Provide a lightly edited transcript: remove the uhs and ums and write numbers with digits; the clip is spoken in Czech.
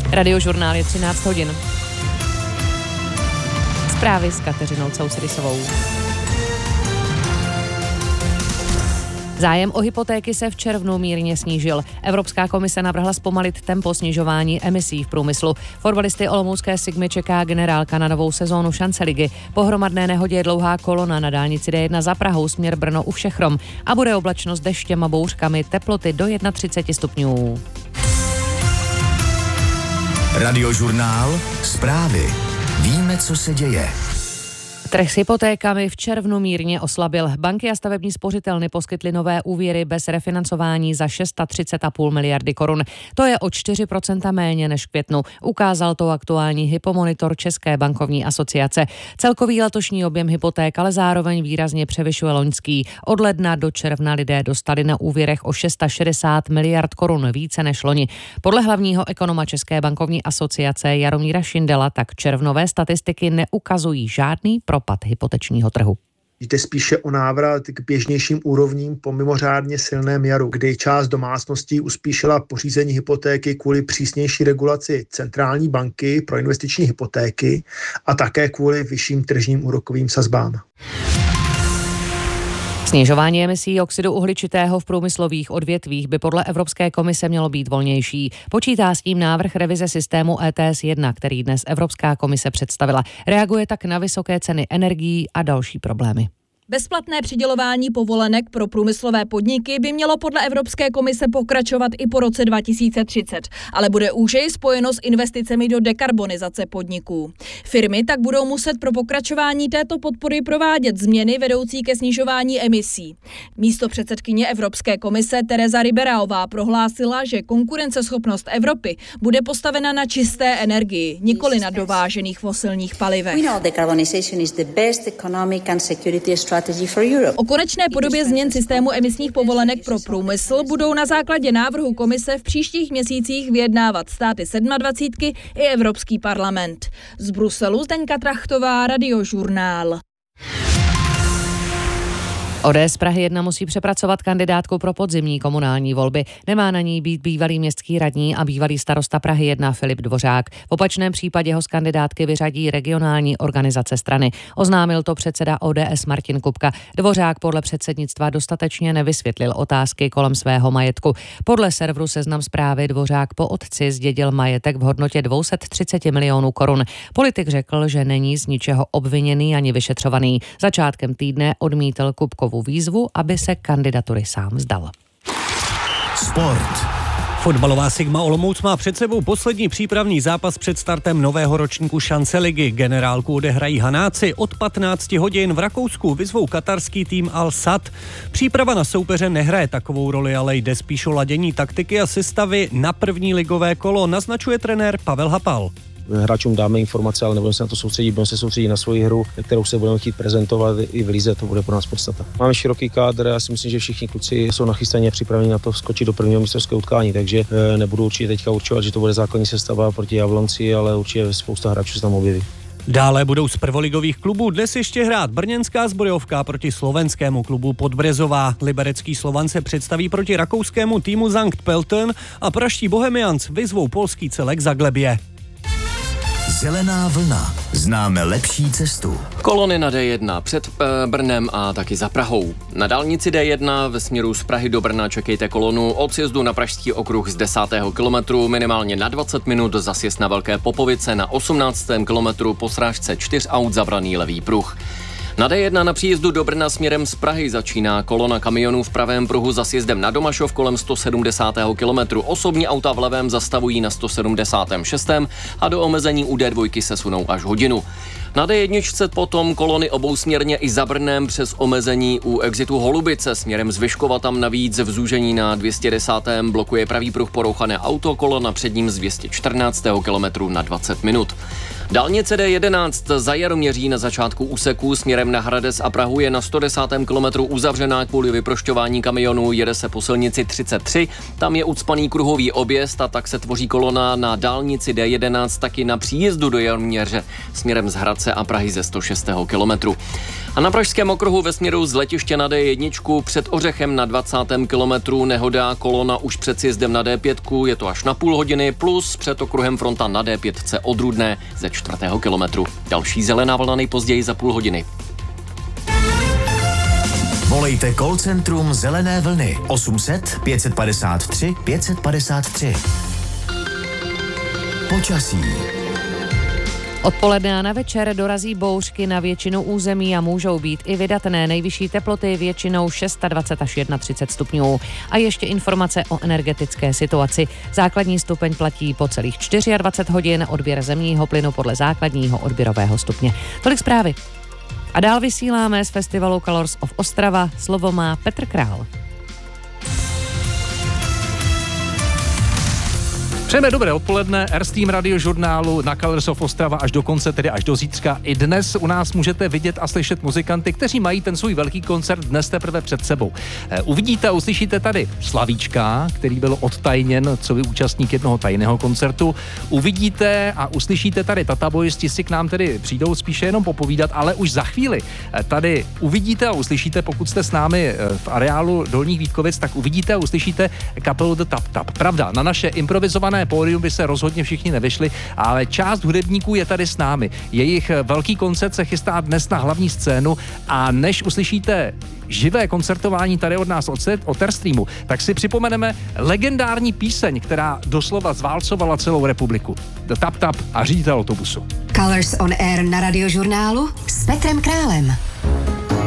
Radiožurnál je 13 hodin. Zprávy s Kateřinou Cousedisovou. Zájem o hypotéky se v červnu mírně snížil. Evropská komise navrhla zpomalit tempo snižování emisí v průmyslu. Fotbalisty olomoucké Sigmy čeká generálka na novou sezónu šance ligy. Po hromadné nehodě je dlouhá kolona na dálnici D1 za Prahou směr Brno u Všechrom a bude oblačno s deštěm a bouřkami, teploty do 31 stupňů. Radiožurnál, zprávy. Víme, co se děje. Trh s hypotékami v červnu mírně oslabil. Banky a stavební spořitelny poskytly nové úvěry bez refinancování za 630,5 miliardy korun. To je o 4% méně než v květnu. Ukázal to aktuální hypomonitor České bankovní asociace. Celkový letošní objem hypoték ale zároveň výrazně převyšuje loňský. Od ledna do června lidé dostali na úvěrech o 660 miliard korun více než loni. Podle hlavního ekonoma České bankovní asociace Jaromíra Šindela tak červnové statistiky neukazují žádný propad hypotečního trhu. Jde spíše o návrat k běžnějším úrovním po mimořádně silném jaru, kdy část domácností uspíšila pořízení hypotéky kvůli přísnější regulaci centrální banky pro investiční hypotéky a také kvůli vyšším tržním úrokovým sazbám. Snižování emisí oxidu uhličitého v průmyslových odvětvích by podle Evropské komise mělo být volnější. Počítá s tím návrh revize systému ETS 1, který dnes Evropská komise představila. Reaguje tak na vysoké ceny energií a další problémy. Bezplatné přidělování povolenek pro průmyslové podniky by mělo podle Evropské komise pokračovat i po roce 2030, ale bude úžej spojeno s investicemi do dekarbonizace podniků. Firmy tak budou muset pro pokračování této podpory provádět změny vedoucí ke snižování emisí. Místopředsedkyně Evropské komise Teresa Ribeiraová prohlásila, že konkurenceschopnost Evropy bude postavena na čisté energii, nikoli na dovážených fosilních palivech. O konečné podobě změn systému emisních povolenek pro průmysl budou na základě návrhu komise v příštích měsících vyjednávat státy 27 i Evropský parlament. Z Bruselu Zdeňka Trachtová, Radiožurnál. ODS Prahy 1 musí přepracovat kandidátku pro podzimní komunální volby. Nemá na ní být bývalý městský radní a bývalý starosta Prahy 1 Filip Dvořák. V opačném případě ho z kandidátky vyřadí regionální organizace strany. Oznámil to předseda ODS Martin Kupka. Dvořák podle předsednictva dostatečně nevysvětlil otázky kolem svého majetku. Podle serveru Seznam Zprávy Dvořák po otci zdědil majetek v hodnotě 230 milionů korun. Politik řekl, že není z ničeho obviněný ani vyšetřovaný. Začátkem týdne odmítl Kupkovu výzvu, aby se kandidatury sám vzdal. Sport. Fotbalová Sigma Olomouc má před sebou poslední přípravný zápas před startem nového ročníku šance ligy. Generálku odehrají Hanáci od 15 hodin. V Rakousku vyzvou katarský tým Al Sadd. Příprava na soupeře nehraje takovou roli, ale jde spíš o ladění taktiky a sestavy na první ligové kolo, naznačuje trenér Pavel Hapal. Hráčům dáme informace, ale nebudeme se na to soustředit, budeme se soustředit na svoji hru, kterou se budeme chtít prezentovat i v lize, to bude pro nás podstata. Máme široký kádr, já si myslím, že všichni kluci jsou nachystaní a připraveni na to skočit do prvního mistrovského utkání, takže nebudu určitě teďka určovat, že to bude základní sestava proti Jablonci, ale určitě spousta hráčů se tam objeví. Dále budou z prvoligových klubů dnes ještě hrát brněnská Zbrojovka proti slovenskému klubu Podbrezová. Liberecký Slovan se představí proti rakouskému týmu Sankt Pölten a praští Bohemians vyzvou polský Celek Zaglebie. Zelená vlna. Známe lepší cestu. Kolony na D1 před Brnem a taky za Prahou. Na dálnici D1 ve směru z Prahy do Brna čekejte kolonu od sjezdu na Pražský okruh z 10. kilometru minimálně na 20 minut, za sjezd na Velké Popovice na 18. kilometru po srážce 4 aut zabraný levý pruh. Na D1 na příjezdu do Brna směrem z Prahy začíná kolona kamionů v pravém pruhu za sjezdem na Domašov kolem 170. kilometru. Osobní auta v levém zastavují na 176. a do omezení u D2 se sunou až hodinu. Na D1 potom kolony obousměrně i za Brnem přes omezení u exitu Holubice. Směrem z Vyškova tam navíc v zúžení na 210. blokuje pravý pruh porouchané auto, kolona před ním z 214. kilometru na 20 minut. Dálnice D11 za Jaroměří na začátku úseku směrem na Hradec a Prahu je na 110. kilometru uzavřená kvůli vyprošťování kamionů, jede se po silnici 33, tam je ucpaný kruhový objezd a tak se tvoří kolona na dálnici D11 taky na příjezdu do Jaroměře směrem z Hradce a Prahy ze 106. kilometru. A na pražském okruhu ve směru z letiště na D1 před Ořechem na 20. kilometru nehoda, kolona už před sjezdem na D5, je to až na půl hodiny, plus před okruhem fronta na D5 od Rudné ze 4. kilometru. Další zelená vlna nejpozději za půl hodiny. Volejte call centrum Zelené vlny 800 553 553. Počasí. Odpoledne a na večer dorazí bouřky na většinu území a můžou být i vydatné. Nejvyšší teploty většinou 26 až 31 stupňů. A ještě informace o energetické situaci. Základní stupeň platí po celých 24 hodin, odběr zemního plynu podle základního odběrového stupně. Tolik zprávy. A dál vysíláme z festivalu Colors of Ostrava. Slovo má Petr Král. Přejeme dobré odpoledne, Airstream radiožurnálu na Colors of Ostrava až do konce, tedy až do zítřka. I dnes u nás můžete vidět a slyšet muzikanty, kteří mají ten svůj velký koncert dnes teprve před sebou. Uvidíte a uslyšíte tady Slavíčka, který byl odtajněn coby účastník jednoho tajného koncertu. Uvidíte a uslyšíte tady Tatabojisti, si k nám tedy přijdou spíše jenom popovídat, ale už za chvíli tady uvidíte a uslyšíte, pokud jste s námi v areálu Dolních Vítkovic, tak uvidíte a uslyšíte kapelu The Tap Tap. Pravda, na naše improvizované pódium by se rozhodně všichni nevyšli, ale část hudebníků je tady s námi. Jejich velký koncert se chystá dnes na hlavní scénu a než uslyšíte živé koncertování tady od nás od Airstreamu, tak si připomeneme legendární píseň, která doslova zválcovala celou republiku. The Tap Tap a ředitel autobusu. Colors on Air na radiožurnálu s Petrem Králem.